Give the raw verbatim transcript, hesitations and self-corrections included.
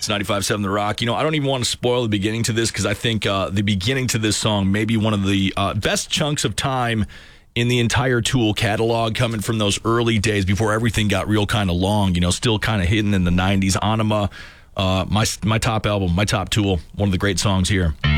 It's ninety-five point seven The Rock. You know, I don't even want to spoil the beginning to this because I think uh, the beginning to this song may be one of the uh, best chunks of time in the entire Tool catalog, coming from those early days before everything got real kind of long, you know, still kind of hidden in the nineties. Anima, uh, my, my top album, my top Tool, one of the great songs here.